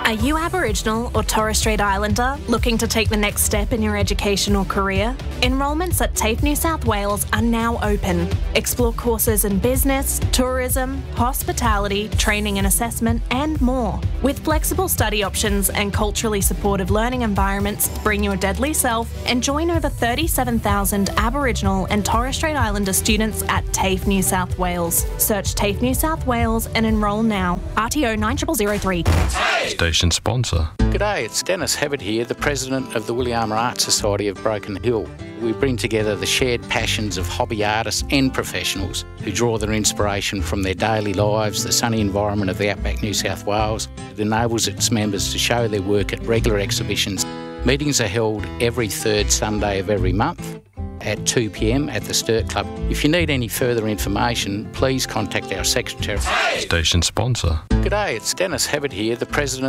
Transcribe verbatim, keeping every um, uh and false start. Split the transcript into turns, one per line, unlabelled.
Are you Aboriginal or Torres Strait Islander looking to take the next step in your education or career? Enrolments at TAFE New South Wales are now open. Explore courses in business, tourism, hospitality, training and assessment, and more. With flexible study options and culturally supportive learning environments, bring your deadly self and join over thirty-seven thousand Aboriginal and Torres Strait Islander students at TAFE New South Wales. Search TAFE New South Wales and enrol now. R T O nine zero zero zero three.
Station sponsor.
G'day, it's Dennis Hebbert here, the President of the Williama Art Society of Broken Hill. We bring together the shared passions of hobby artists and professionals who draw their inspiration from their daily lives, the sunny environment of the outback New South Wales. It enables its members to show their work at regular exhibitions. Meetings are held every third Sunday of every month at two p m at the Sturt Club. If you need any further information, please contact our Secretary.
Station sponsor.
G'day, it's Dennis Hebbert here, the President